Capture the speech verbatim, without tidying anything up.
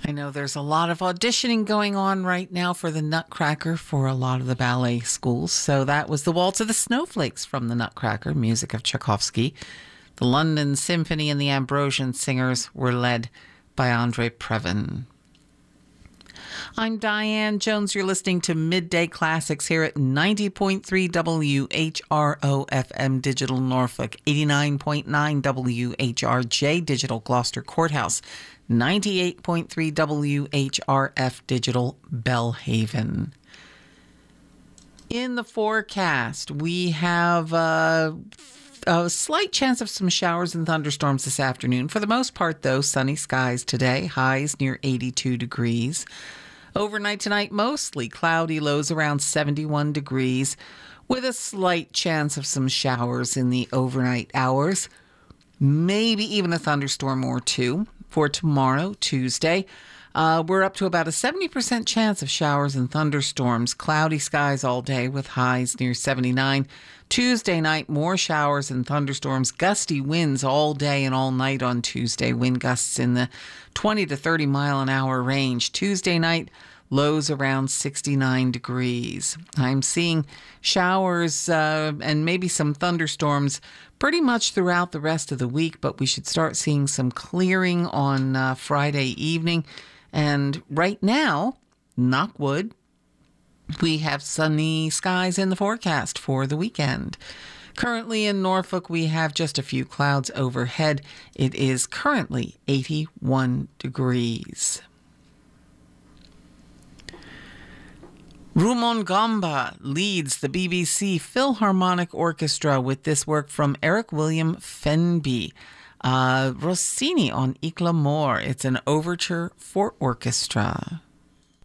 I know there's a lot of auditioning going on right now for the Nutcracker for a lot of the ballet schools. So that was the Waltz of the Snowflakes from the Nutcracker, music of Tchaikovsky. The London Symphony and the Ambrosian Singers were led by Andre Previn. I'm Diane Jones. You're listening to Midday Classics here at ninety point three W H R O F M Digital Norfolk, eighty-nine point nine W H R J Digital Gloucester Courthouse, ninety-eight point three W H R F Digital Bellhaven. In the forecast, we have uh, a slight chance of some showers and thunderstorms this afternoon. For the most part, though, sunny skies today, highs near eighty-two degrees. Overnight tonight, mostly cloudy, lows around seventy-one degrees, with a slight chance of some showers in the overnight hours. Maybe even a thunderstorm or two. For tomorrow, Tuesday, uh, we're up to about a seventy percent chance of showers and thunderstorms. Cloudy skies all day with highs near seventy-nine. Tuesday night, more showers and thunderstorms. Gusty winds all day and all night on Tuesday. Wind gusts in the twenty to thirty mile an hour range. Tuesday night, lows around sixty-nine degrees. I'm seeing showers uh, and maybe some thunderstorms pretty much throughout the rest of the week, but we should start seeing some clearing on uh, Friday evening. And right now, knock wood, we have sunny skies in the forecast for the weekend. Currently in Norfolk, we have just a few clouds overhead. It is currently eighty-one degrees. Rumongamba leads the B B C Philharmonic Orchestra with this work from Eric William Fenby. Uh, Rossini on Ickle Moor. It's an overture for orchestra.